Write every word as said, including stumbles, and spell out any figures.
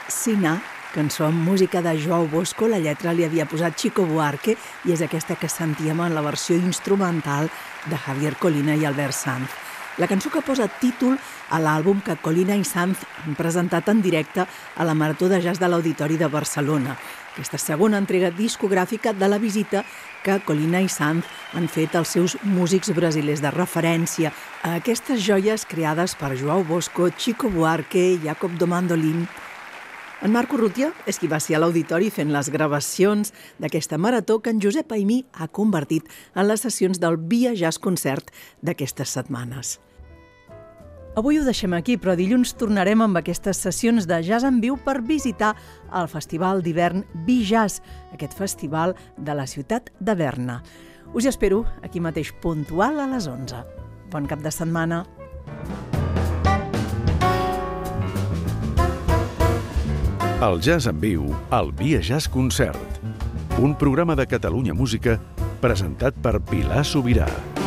Siná, cançó amb música de Joao Bosco, la lletra li havia posat Chico Buarque i és aquesta que sentíem en la versió instrumental de Javier Colina i Albert Sanz. La cançó que posa títol a l'àlbum que Colina i Sanz han presentat en directe a la Marató de Jazz de l'Auditori de Barcelona, aquesta segona entrega discogràfica de la visita que Colina i Sanz han fet als seus músics brasilers de referència a aquestes joies creades per Joao Bosco, Chico Buarque i Jacob do Mandolin. En Marc Urrutia és qui va ser a l'auditori fent les gravacions d'aquesta marató que en Josep Aimí ha convertit en les sessions del Via Jazz Concert d'aquestes setmanes. Avui ho deixem aquí, però dilluns tornarem amb aquestes sessions de jazz en viu per visitar el Festival d'Hivern Bijazz, aquest festival de la ciutat de Berna. Us hi espero aquí mateix puntual a les onze. Bon cap de setmana. El jazz en viu al Via Jazz Concert, un programa de Catalunya Música presentat per Pilar Sobirà.